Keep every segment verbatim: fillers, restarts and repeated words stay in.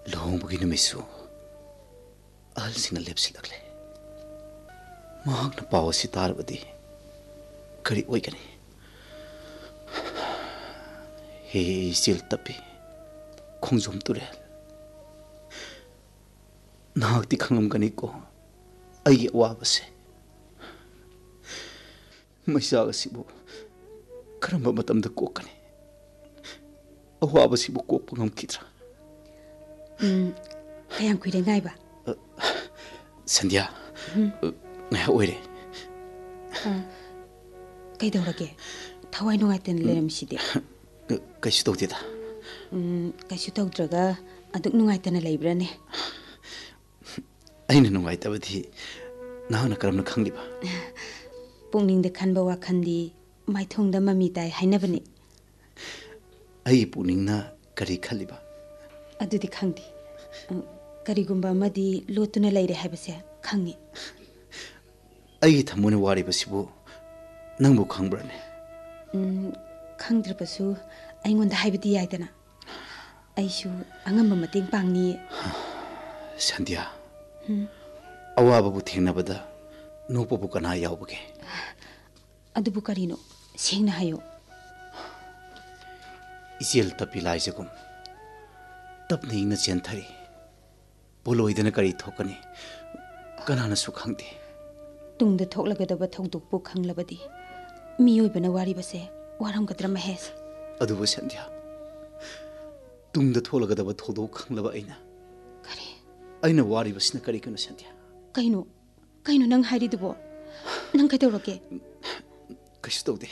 ꯂꯨꯍꯣꯡꯕꯒꯤ ꯅꯨꯃꯤꯠꯁꯨ ꯑꯍꯜꯁꯤꯡꯅ ꯂꯦꯞꯁꯤꯜꯂꯛꯂꯦ ꯃꯍꯥꯛꯅ ꯄꯥꯎ ꯑꯁꯤ ꯇꯥꯔꯕꯗꯤ ꯀꯔꯤ ꯑꯣꯏꯒꯅꯤ ꯍꯦ ꯏꯆꯦꯜ ꯇꯞꯄꯤ ꯈꯣꯡꯖꯣꯝ ꯇꯨꯔꯦꯜ ꯅꯍꯥꯛꯇꯤ ꯈꯪꯂꯝꯒꯅꯤꯀꯣ ꯑꯩꯒꯤ ꯑꯋꯥꯕꯁꯦ ꯃꯩꯆꯥꯛ ꯑꯁꯤꯕꯨ ꯀꯔꯝꯕ ꯃꯇꯝꯗ ꯀꯣꯛꯀꯅꯤ ꯑꯋꯥꯕꯁꯤꯕꯨ ꯀꯣꯛꯄ ꯉꯝꯈꯤꯗ꯭ꯔꯥ ꯎꯝ ꯀꯌꯥꯝ ꯀꯨꯏꯔꯦ ꯉꯥꯏꯕ ꯁꯟꯙ꯭ꯌꯥ ꯉꯥꯏꯍꯥꯛ ꯑꯣꯏꯔꯦ ꯀꯩꯗꯧꯔꯒꯦ ꯊꯋꯥꯏ ꯅꯨꯡꯉꯥꯏꯇꯅ ꯂꯩꯔꯝꯃꯤꯁꯤꯗꯤ ꯀꯩꯁꯨ ꯇꯧꯗꯦꯗ ꯎꯝ ꯀꯩꯁꯨ ꯇꯧꯗ꯭ꯔꯒ ꯑꯗꯨꯛ ꯅꯨꯡꯉꯥꯏꯇꯅ ꯂꯩꯕ꯭ꯔꯥꯅꯦ ꯑꯩꯅ ꯅꯨꯡꯉꯥꯏꯇꯕꯗꯤ ꯅꯍꯥꯛꯅ ꯀꯔꯝꯅ ꯈꯪꯂꯤꯕ ꯄꯨꯛꯅꯤꯡꯗ ꯈꯟꯕ ꯋꯥꯈꯜꯗꯤ ꯃꯥꯏꯊꯣꯡꯗ ꯃꯃꯤ ꯇꯥꯏ ꯍꯥꯏꯅꯕꯅꯤ ꯑꯩꯒꯤ ꯄꯨꯛꯅꯤꯡꯅ ꯀꯔꯤ ꯈꯜꯂꯤꯕ ꯑꯗꯨꯗꯤ ꯈꯪꯗꯦ ꯀꯔꯤꯒꯨꯝꯕ ꯑꯃꯗꯤ ꯂꯣꯠꯇꯨꯅ ꯂꯩꯔꯦ ꯍꯥꯏꯕꯁꯦ ꯈꯪꯉꯤ ꯑꯩꯒꯤ ꯊꯃꯣꯏꯅ ꯋꯥꯔꯤꯕꯁꯤꯕꯨ ꯅꯪꯕꯨ ꯈꯪꯕ꯭ꯔꯅꯦ ꯈꯪꯗ꯭ꯔꯕꯁꯨ ꯑꯩꯉꯣꯟꯗ ꯍꯥꯏꯕꯗꯤ ꯌꯥꯏꯗꯅ ꯑꯩꯁꯨ ꯑꯉꯝꯕ ꯃꯇꯦꯡ ꯄꯥꯡꯅꯤꯌꯦ ꯁꯟꯙ꯭ꯌꯥ ꯑꯋꯥꯕꯕꯨ ꯊꯦꯡꯅꯕꯗ ꯅꯣꯛꯄꯕꯨ ꯀꯅꯥ ꯌꯥꯎꯕꯒꯦ ꯑꯗꯨꯕꯨ ꯀꯔꯤꯅꯣ ꯁꯦꯡꯅ ꯍꯥꯏꯌꯣ ꯏꯆꯦꯜ ꯇꯞꯄꯤ ꯂꯥꯏꯖꯒꯨꯝ ꯇꯞꯅ ꯏꯪꯅ ꯆꯦꯟꯊꯔꯤ ꯄꯣꯂꯣꯏꯗꯅ ꯀꯔꯤ ꯊꯣꯛꯀꯅꯤ ꯀꯅꯥꯅꯁꯨ ꯈꯪꯗꯦ ꯇꯨꯡꯗ ꯊꯣꯛꯂꯒꯗꯕ ꯊꯧꯗꯣꯛꯄꯨ ꯈꯪꯂꯕꯗꯤ ꯃꯤꯑꯣꯏꯕꯅ ꯋꯥꯔꯤꯕꯁꯦ ꯋꯥꯔꯝꯒꯗ꯭ꯔꯥ ꯃꯍꯦꯁ ꯑꯗꯨꯕꯨ ꯁꯟꯙ꯭ꯌꯥ ꯇꯨꯡꯗ ꯊꯣꯛꯂꯒꯗꯕ ꯊꯧꯗꯣꯛ ꯈꯪꯂꯕ ꯑꯩꯅ ꯀꯔꯤ ꯑꯩꯅ ꯋꯥꯔꯤꯕꯁꯤꯅ ꯀꯔꯤꯒꯤꯅꯣ ꯁꯟꯙ꯭ꯌꯥ ꯀꯩꯅꯣ ꯀꯩꯅꯣ ꯅꯪ ꯍꯥꯏꯔꯤꯗꯨꯕꯣ ꯅꯪ ꯀꯩꯗꯧꯔꯒꯦ ꯀꯩꯁꯨ ꯇꯧꯗꯦ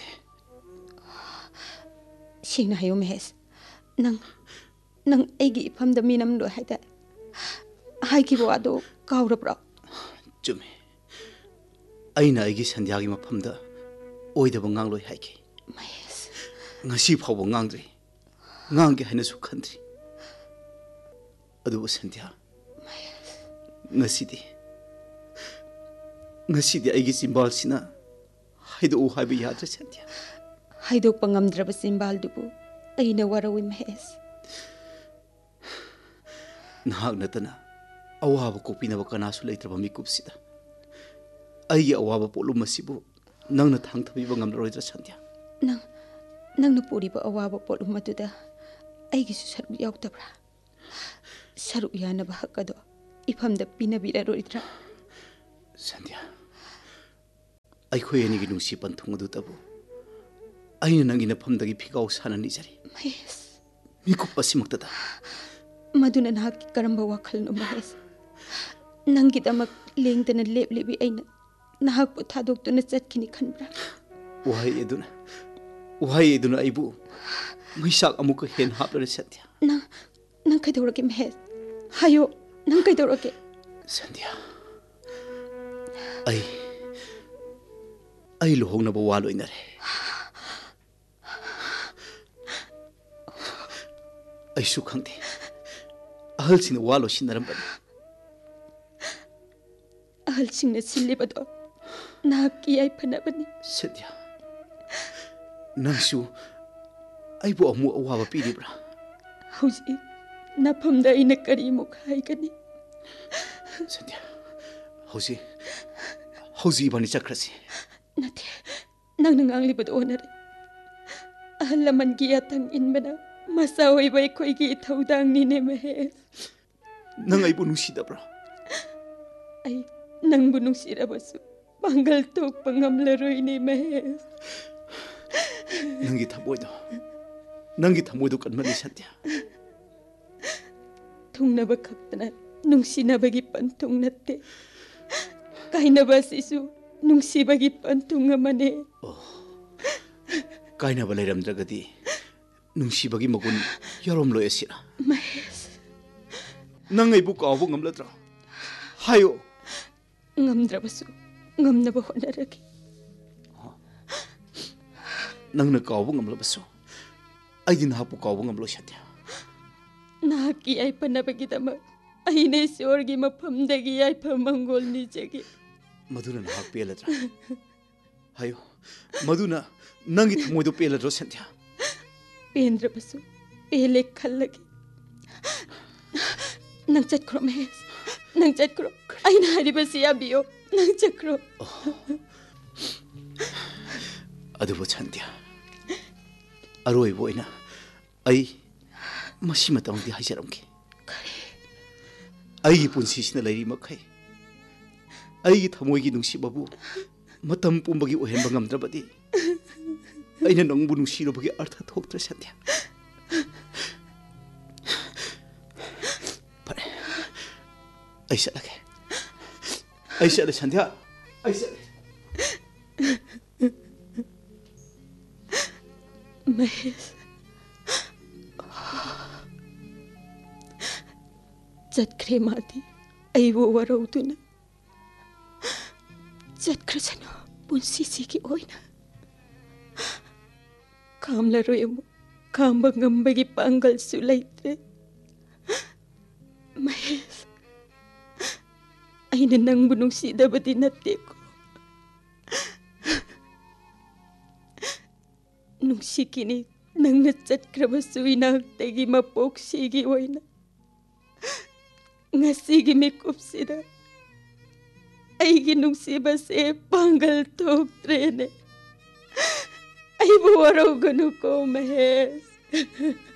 ꯁꯦꯡꯅ ꯍꯥꯏꯌꯣ ꯃꯍꯦꯁ ꯅꯪ ꯅꯪ ꯑꯩꯒꯤ ꯏꯐꯝꯗ ꯃꯤꯅꯝꯂꯣꯏ ꯍꯥꯏꯗꯥꯏ ꯍꯥꯏꯈꯤꯕ ꯋꯥꯗꯣ ꯀꯥꯎꯔꯕ꯭ꯔꯣ ꯆꯨꯝꯃꯤ ꯑꯩꯅ ꯑꯩꯒꯤ ꯁꯟꯙ꯭ꯌꯥꯒꯤ ꯃꯐꯝꯗ ꯑꯣꯏꯗꯕ ꯉꯥꯡꯂꯣꯏ ꯍꯥꯏꯈꯤ ꯃꯍꯦꯁ ꯉꯁꯤ ꯐꯥꯎꯕ ꯉꯥꯡꯗ꯭ꯔꯤ ꯉꯥꯡꯒꯦ ꯍꯥꯏꯅꯁꯨ ꯈꯟꯗ꯭ꯔꯤ ꯑꯗꯨꯕꯨ ꯁꯟꯙ꯭ꯌꯥ ꯉꯁꯤꯗꯤ ꯉꯁꯤꯗꯤ ꯑꯩꯒꯤ ꯆꯤꯝꯕꯥꯜꯁꯤꯅ ꯍꯥꯏꯗꯣꯛꯎ ꯍꯥꯏꯕ ꯌꯥꯗ꯭ꯔꯦ ꯁꯟꯙ꯭ꯌꯥ ꯍꯥꯏꯗꯣꯛꯄ ꯉꯝꯗ꯭ꯔꯕ ꯆꯤꯝꯕꯥꯜꯗꯨꯕꯨ ꯑꯩꯅ ꯋꯥꯔꯧꯏ ꯃꯍꯦꯁ ꯅꯍꯥꯛ ꯅꯠꯇꯅ ꯑꯋꯥꯕ ꯀꯣꯛꯄꯤꯅꯕ ꯀꯅꯥꯁꯨ ꯂꯩꯇ꯭ꯔꯕ ꯃꯤꯀꯨꯞꯁꯤꯗ ꯑꯩꯒꯤ ꯑꯋꯥꯕ ꯄꯣꯠꯂꯨꯝ ꯑꯁꯤꯕꯨ ꯅꯪꯅ ꯊꯥꯡꯊꯕꯤꯕ ꯉꯝꯂꯔꯣꯏꯗ꯭ꯔꯥ ꯁꯟꯙ꯭ꯌꯥ ꯅꯪ ꯅꯪꯅ ꯄꯨꯔꯤꯕ ꯑꯋꯥꯕ ꯄꯣꯠꯂꯨꯝ ꯑꯗꯨꯗ ꯑꯩꯒꯤꯁꯨ ꯁꯔꯨꯛ ꯌꯥꯎꯗꯕ꯭ꯔꯥ ꯁꯔꯨꯛ ꯌꯥꯅꯕ ꯍꯛ ꯑꯗꯣ ꯏꯐꯝꯗ ꯄꯤꯅꯕꯤꯔꯔꯣꯏꯗ꯭ꯔꯥ ꯁꯟꯙ꯭ꯌꯥ ꯑꯩꯈꯣꯏ ꯑꯅꯤꯒꯤ ꯅꯨꯡꯁꯤ ꯄꯟꯊꯨꯡ ꯑꯗꯨꯗꯕꯨ ꯑꯩꯅ ꯅꯪꯒꯤ ꯅꯐꯝꯗꯒꯤ ꯐꯤꯒꯥꯎ ꯁꯥꯅ ꯅꯤꯖꯔꯤ ꯃꯍꯦꯁ ꯃꯤꯀꯨꯞ ꯑꯁꯤꯃꯛꯇꯗ ꯃꯗꯨꯅ ꯅꯍꯥꯛꯀꯤ ꯀꯔꯝꯕ ꯋꯥꯈꯜꯅꯣ ꯃꯍꯦꯁ ꯅꯪꯒꯤꯗꯃꯛ ꯂꯦꯡꯗꯅ ꯂꯦꯞꯂꯤꯕꯤ ꯑꯩꯅ ꯅꯍꯥꯛꯄꯨ ꯊꯥꯗꯣꯛꯇꯨꯅ ꯆꯠꯈꯤꯅꯤ ꯈꯟꯕ꯭ꯔꯥ ꯋꯥꯍꯩ ꯑꯗꯨꯅ ꯋꯥꯍꯩ ꯑꯗꯨꯅ ꯑꯩꯕꯨ ꯃꯩꯁꯥꯛ ꯑꯃꯨꯛꯀ ꯍꯦꯟꯅ ꯍꯥꯞꯂꯔꯦ ꯁꯟꯙ꯭ꯌꯥ ꯅꯪ ꯅꯪ ꯀꯩꯗꯧꯔꯒꯦ ꯃꯍꯦꯁ ꯍꯥꯏꯌꯣ ꯅꯪ ꯀꯩꯗꯧꯔꯒꯦ ꯁꯟꯙ꯭ꯌꯥ ꯑꯩ ꯑꯩ ꯂꯨꯍꯣꯡꯅꯕ ꯋꯥ ꯂꯣꯏꯅꯔꯦ ꯑꯩꯁꯨ ꯈꯪꯗꯦ ꯑꯍꯜꯁꯤꯡꯅ ꯋꯥ ꯂꯣꯏꯁꯤꯟꯅꯔꯝꯕꯅꯤ ꯑꯍꯜꯁꯤꯡꯅ ꯁꯤꯜꯂꯤꯕꯗꯣ ꯅꯍꯥꯛꯀꯤ ꯌꯥꯏꯐꯅꯕꯅꯤ ꯁꯟꯙ꯭ꯌꯥ ꯅꯪꯁꯨ ꯑꯩꯕꯨ ꯑꯃꯨꯛ ꯑꯋꯥꯕ ꯄꯤꯔꯤꯕ꯭ꯔꯥ ꯍꯧꯖꯤꯛ ꯅꯐꯝꯗ ꯑꯩꯅ ꯀꯔꯤꯃꯨꯛ ꯍꯥꯏꯒꯅꯤ ꯁꯟꯙ꯭ꯌꯥ ꯍꯧꯖꯤꯛ ꯍꯧꯖꯤꯛ ꯏꯕꯥꯅꯤ ꯆꯠꯈ꯭ꯔꯁꯤ ꯅꯠꯇꯦ ꯅꯪꯅ ꯉꯥꯡꯂꯤꯕꯗꯣ ꯑꯣꯟꯅꯔꯦ ꯑꯍꯜ ꯂꯃꯟꯒꯤ ꯌꯥꯊꯪ ꯏꯟꯕꯅ ꯃꯆꯥ ꯑꯣꯏꯕ ꯑꯩꯈꯣꯏꯒꯤ ꯏꯊꯧꯗꯥꯡꯅꯤꯅꯦ ꯃꯍꯦꯁ ꯅꯪ ꯑꯩꯕꯨ ꯅꯨꯡꯁꯤꯗꯕ꯭ꯔꯥ ꯑꯩ ꯅꯪꯕꯨ ꯅꯨꯡꯁꯤꯔꯕꯁꯨ ꯄꯥꯡꯒꯜ ꯊꯣꯛꯄ ꯉꯝꯂꯔꯣꯏꯅꯦ ꯃꯍꯦꯁ ꯅꯪꯒꯤ ꯊꯃꯣꯏꯗꯣ ꯅꯪꯒꯤ ꯊꯃꯣꯏꯗꯣ ꯀꯟꯃꯜꯂꯤ ꯁꯟꯙ꯭ꯌꯥ ꯊꯨꯡꯅꯕ ꯈꯛꯇꯅ ꯅꯨꯡꯁꯤꯅꯕꯒꯤ ꯄꯟꯊꯨꯡ ꯅꯠꯇꯦ ꯀꯥꯏꯅꯕ ꯑꯁꯤꯁꯨ ꯅꯨꯡꯁꯤꯕꯒꯤ ꯄꯟꯊꯨꯡ ꯑꯃꯅꯦ ꯀꯥꯏꯅꯕ ꯂꯩꯔꯝꯗ꯭ꯔꯒꯗꯤ ꯅꯨꯡꯁꯤꯕꯒꯤ ꯃꯒꯨꯟ ꯌꯥꯎꯔꯝꯂꯣꯏ ꯑꯁꯤꯔ ꯃꯍꯦꯁ ꯅꯪ ꯑꯩꯕꯨ ꯀꯥꯎꯕ ꯉꯝꯂꯗ꯭ꯔꯥ ꯍꯥꯏꯌꯣ ꯉꯝꯗ꯭ꯔꯕꯁꯨ ꯉꯝꯅꯕ ꯍꯣꯠꯅꯔꯒꯦ ꯅꯪꯅ ꯀꯥꯎꯕ ꯉꯝꯂꯕꯁꯨ ꯑꯩꯗꯤ ꯅꯍꯥꯛꯄꯨ ꯀꯥꯎꯕ ꯉꯝꯂꯣꯏ ꯁꯟꯙ꯭ꯌꯥ ꯅꯍꯥꯛꯀꯤ ꯌꯥꯏꯐꯅꯕꯒꯤꯗꯃꯛ ꯑꯩꯅ ꯏꯁꯣꯔꯒꯤ ꯃꯐꯝꯗꯒꯤ ꯌꯥꯏꯐ ꯃꯪꯒꯣꯜ ꯅꯤꯖꯒꯦ ꯃꯗꯨꯅ ꯅꯍꯥꯛ ꯄꯦꯜꯂꯗ꯭ꯔꯥ ꯍꯥꯏꯌꯣ ꯃꯗꯨꯅ ꯅꯪꯒꯤ ꯊꯃꯣꯏꯗꯣ ꯄꯦꯜꯂꯗ꯭ꯔꯣ ꯁꯟꯙ꯭ꯌꯥ ꯄꯦꯟꯗ꯭ꯔꯕꯁꯨ ꯄꯦꯜꯂꯦ ꯈꯜꯂꯒꯦ nang chatkro Mahesh, nang chatkro. Aina haribasi yabiyo, nang chakro. Adubo Chandya, aroi boina, ai masi matang di hajaramki. Ai punsi sina lairi makai. Ai thamoi gi nungsi babu, matam pumbagi ohen bangam drabadi. Aina nangbu nungsi ro bagi artha thoktra Chandya. Pare, ai sa lage. Ai sa le Chandya, ai sa. Mahesh, chatkre mati, ai wo warauduna. Chatkre chano, punsi siki oina. Kamla royamo, kamba ngambagi pangal sulaitre. Mahesh, aina nang bunung sida bati natte ko. Nung sikini nang natsatkra suinag tagi mapok sigi oina. Nga sige may kupsida. Ay ginung siba se panggal tok trene. Ay buwaraw gano ko, Mahesh.